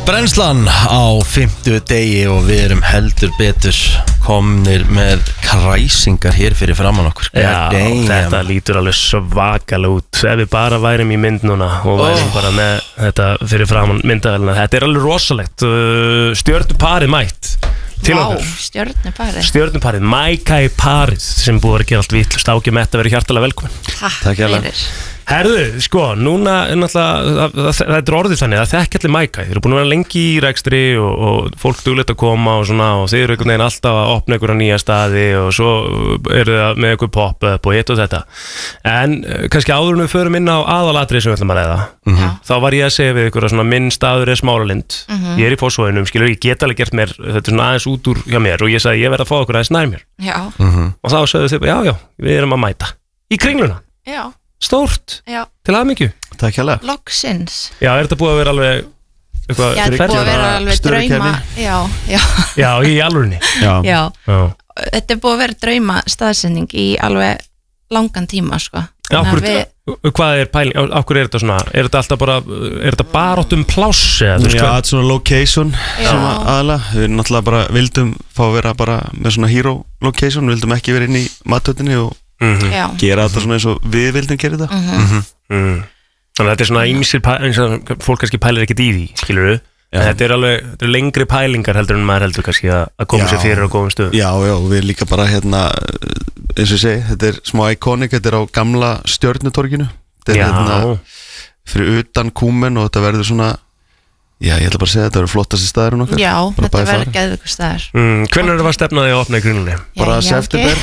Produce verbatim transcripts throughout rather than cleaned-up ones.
Brennslan á fimmtu degi og við erum heldur betur komnir með kræsingar hér fyrir framann okkur. Já, þetta lítur alveg svakalega út. Ef við bara værim í mynd núna og værim oh. bara með þetta fyrir framann myndavelina. Þetta er alveg rosalegt. Stjörnuparið mætt til Vá, okkur. stjörnuparið. Stjörnuparið, Mækai parið sem búið að gera allt vitlaust. Áki Metta verið hjartalega velkomin. Takk fyrir. Herðu, sko, núna er náttúrulega, það er orðið þannig að þekki allir Mækai. Þeir eru búin að vera lengi í rekstri og, og fólk duglegt að koma og svona og þeir eru einhvern veginn alltaf að opna einhverja nýja staði og svo eru það með einhver pop-up og hitt og þetta. En kannski áður en við förum inn á aðalatrið sem við ætlum að ræða, mm-hmm. þá var ég að segja við ykkur að svona minn staður er Smáralind. Mm-hmm. Ég er í Fossvoginum, skilur, ég get alveg gert mér, þetta er svona aðeins út úr hjá mér og ég sagði ég verð að fá okkur aðeins nær mér. Já. Mm-hmm. Og þá sögðu þau, já, já, við erum að mæta. Í Kringluna. Já. Stórt, já. Til hamingju. Takk hérlega. Loksins. Já, er þetta búið að vera alveg eitthvað? Já, þetta er búið að vera alveg drauma. Já, já. Já, í alvörinni. Já. Já. Já. Þetta er búið að vera drauma staðsending í alveg langan tíma, sko. Já, okkur, við... hvað er pæling, okkur er þetta svona, er þetta alltaf bara, er þetta baróttum pláss eða? Já, þetta er svona location sem aðalega, við náttúrulega bara vildum fá að vera bara með svona hero location, við vildum ekki vera inn í mathöldinni og Mm-hmm. gera þetta svona eins og við vildum gera þetta. Mm-hmm. Mm. Þannig að þetta er svona ímsir, eins og fólk kannski pælir ekkert í því, skilur við, en þetta er alveg þetta er lengri pælingar heldur en maður heldur kannski að, að koma já. sér fyrir á góðum stöðum. Já, já, við erum líka bara hérna eins og ég segi, þetta er smá iconic, þetta er á gamla Stjörnutorginu, þetta er já. hérna fyrir utan Kúmen og þetta verður svona já, ég ætla bara að segja þetta verður flottasti staðurinn okkar. Já, þetta verður geðveikur staður. Mm, Hvenær er það stefnaði að opna í Kringlunni? Bara september.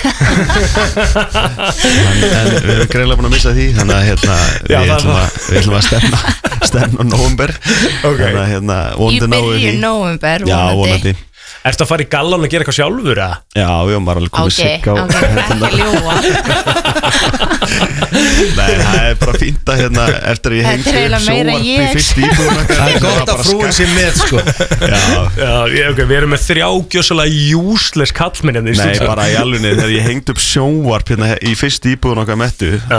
en, en við erum greinlega búin að missa því, þannig að hérna, já, við, ætlum að, við ætlum að stefna, stefna á nóvember. Okay. Þannig að hérna, vonandi náðu því. Í byrju nóvember, vonandi. Já, vonandi. Ertu að fara í gallan að gera eitthvað sjálfur, eða? Já, við höfum bara alveg komið okay, sigg á okay, ekki ljúa. Nei, það er bara fínt að hérna eftir að ég hengti upp sjónvarp í fyrst íbúðuna. Það er gott að frúin sé með, sko. Já, já okay, við erum með þrjá gjössalega useless kallmenn. Nei, bara í alvunni, þegar ég hengdi upp sjónvarp hérna í fyrst íbúðuna okkar Mettu